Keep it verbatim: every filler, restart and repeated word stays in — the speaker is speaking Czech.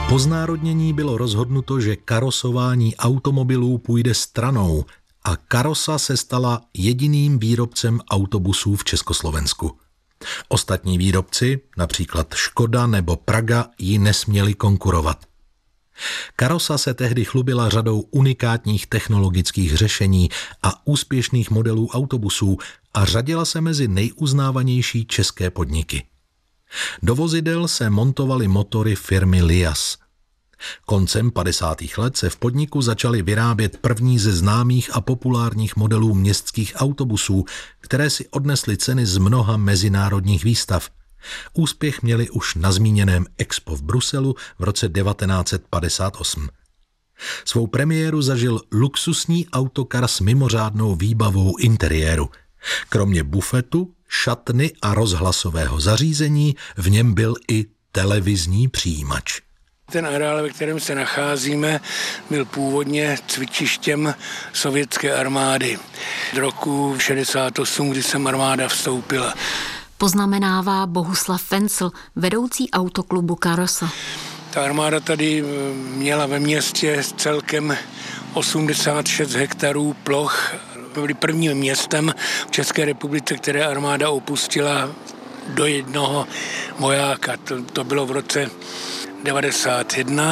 Po znárodnění bylo rozhodnuto, že karosování automobilů půjde stranou a Karosa se stala jediným výrobcem autobusů v Československu. Ostatní výrobci, například Škoda nebo Praga, ji nesměli konkurovat. Karosa se tehdy chlubila řadou unikátních technologických řešení a úspěšných modelů autobusů a řadila se mezi nejuznávanější české podniky. Do vozidel se montovaly motory firmy Lias. Koncem padesátých let se v podniku začaly vyrábět první ze známých a populárních modelů městských autobusů, které si odnesly ceny z mnoha mezinárodních výstav. Úspěch měli už na zmíněném Expo v Bruselu v roce devatenáct set padesát osm. Svou premiéru zažil luxusní autokar s mimořádnou výbavou interiéru. Kromě bufetu, šatny a rozhlasového zařízení v něm byl i televizní přijímač. Ten areál, ve kterém se nacházíme, byl původně cvičištěm sovětské armády. V roku šedesát osm, kdy sem armáda vstoupila. Poznamenává Bohuslav Fencl, vedoucí autoklubu Karosa. Ta armáda tady měla ve městě celkem osmdesát šest hektarů ploch. Byli prvním městem v České republice, které armáda opustila do jednoho vojáka. To, to bylo v roce devadesát jedna.